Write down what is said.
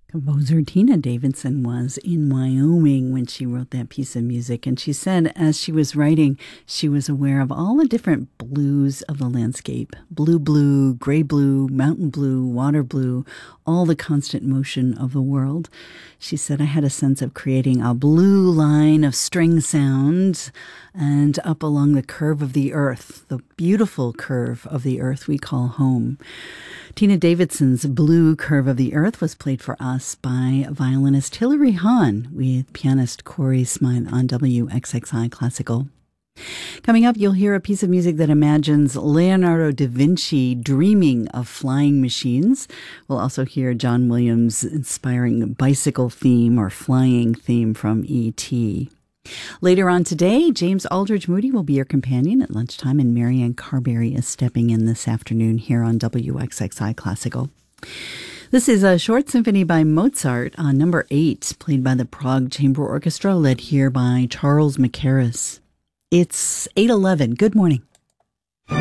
Composer Tina Davidson was in Wyoming when she wrote that piece of music, and she said as she was writing, she was aware of all the different blues of the landscape. Blue, gray blue, mountain blue, water blue, all the constant motion of the world. She said, I had a sense of creating a blue line of string sounds and up along the curve of the earth, the beautiful curve of the earth we call home. Tina Davidson's Blue Curve of the Earth was played for us by violinist Hilary Hahn with pianist Corey Smythe on WXXI Classical. Coming up, you'll hear a piece of music that imagines Leonardo da Vinci dreaming of flying machines. We'll also hear John Williams' inspiring bicycle theme or flying theme from E.T. Later on today, James Aldridge Moody will be your companion at lunchtime, and Marianne Carberry is stepping in this afternoon here on WXXI Classical. This is a short symphony by Mozart on number 8, played by the Prague Chamber Orchestra, led here by Charles Mackerras. It's 8:11. Good morning.